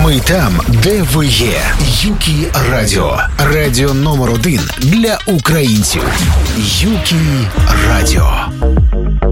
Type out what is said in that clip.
Ми там, де ви є. Юкі Радіо. Радіо номер 1 для українців. Юкі Радіо.